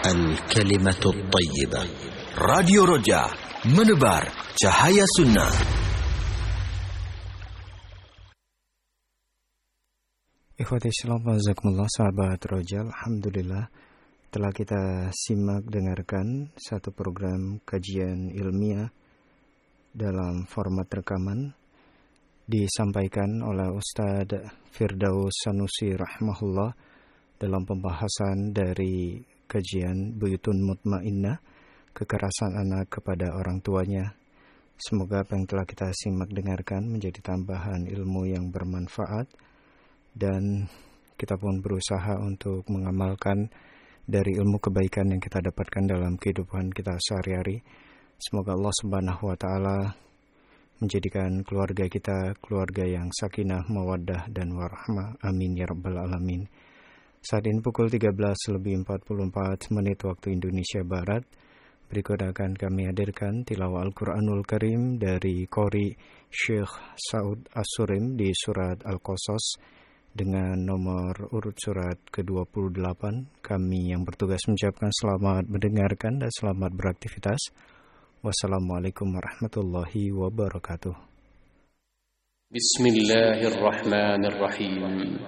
Al-Kalimatul Tayyibah. Radio Roja, menebar cahaya sunnah. Ikhwati Islam wa jazakumullah, sahabat Roja, alhamdulillah telah kita simak dengarkan satu program kajian ilmiah dalam format rekaman disampaikan oleh Ustadz Firdaus Sanusi rahimahullah dalam pembahasan dari kajian Buyutun Mutmainnah, kekerasan anak kepada orang tuanya. Semoga apa yang telah kita simak dengarkan menjadi tambahan ilmu yang bermanfaat, dan kita pun berusaha untuk mengamalkan dari ilmu kebaikan yang kita dapatkan dalam kehidupan kita sehari-hari. Semoga Allah Subhanahu wa taala menjadikan keluarga kita keluarga yang sakinah, mawaddah dan warahmah. Amin ya rabbal alamin. Saat ini pukul 13:44 waktu Indonesia Barat. Berikut akan kami hadirkan tilawah Al-Quranul Karim dari Qori Syekh Saud As-Surim di surat Al-Qasas dengan nomor urut surat ke-28. Kami yang bertugas mengucapkan selamat mendengarkan dan selamat beraktivitas. Wassalamualaikum warahmatullahi wabarakatuh. Bismillahirrahmanirrahim.